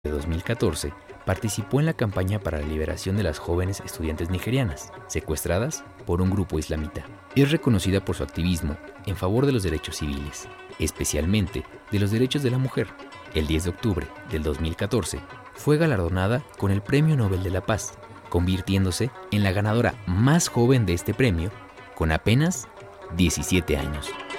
de 2014, participó en la campaña para la liberación de las jóvenes estudiantes nigerianas, secuestradas por un grupo islamita. Es reconocida por su activismo en favor de los derechos civiles, especialmente de los derechos de la mujer. El 10 de octubre del 2014 fue galardonada con el Premio Nobel de la Paz, convirtiéndose en la ganadora más joven de este premio con apenas 17 años.